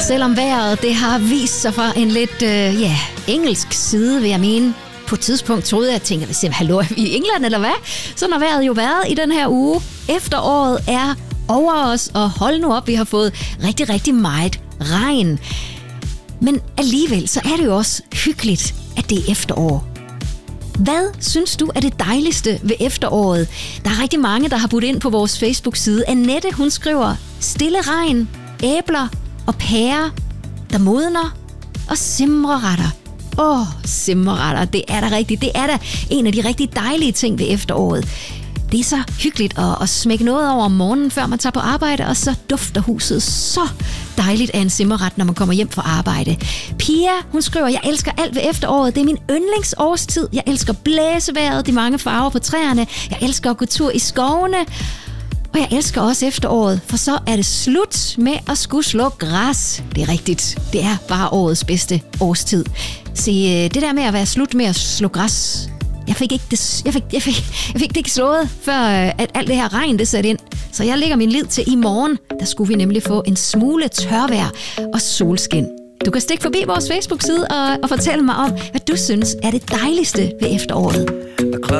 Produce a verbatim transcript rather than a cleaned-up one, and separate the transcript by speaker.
Speaker 1: Selvom vejret det har vist sig fra en lidt øh, ja, engelsk side, vil jeg mene. På et tidspunkt troede jeg, at jeg tænkte, hallo, er vi i England eller hvad? Sådan har vejret jo været i den her uge. Efteråret er over os, og hold nu op, vi har fået rigtig, rigtig meget regn. Men alligevel, så er det jo også hyggeligt, at det er efterår. Hvad synes du er det dejligste ved efteråret? Der er rigtig mange, der har budt ind på vores Facebook-side. Annette, hun skriver, stille regn, æbler og pærer, der modner, og simreretter. Åh, oh, simreretter, det er da rigtigt. Det er da en af de rigtig dejlige ting ved efteråret. Det er så hyggeligt at, at smække noget over om morgenen, før man tager på arbejde, og så dufter huset så dejligt af en simmerret, når man kommer hjem fra arbejde. Pia, hun skriver, jeg elsker alt ved efteråret. Det er min yndlingsårstid. Jeg elsker blæsevejret, de mange farver på træerne. Jeg elsker at gå tur i skovene. Og jeg elsker også efteråret, for så er det slut med at skulle slå græs. Det er rigtigt. Det er bare årets bedste årstid. Se, det der med at være slut med at slå græs, jeg fik ikke det, jeg fik, jeg fik, jeg fik det ikke slået, før at alt det her regn det satte ind. Så jeg lægger min lid til i morgen. Der skulle vi nemlig få en smule tørvejr og solskin. Du kan stikke forbi vores Facebook-side og, og fortælle mig om, hvad du synes er det dejligste ved efteråret.